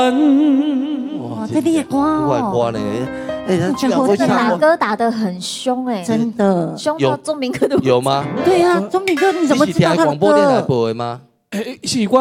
哇，这你的歌哦， 歌呢？哎，他居然会这个打唱歌打得很凶哎， 真的凶到钟明科都有吗？ 对啊，钟明哥你怎么知道他的广播电台歌？ 播的吗？ 是我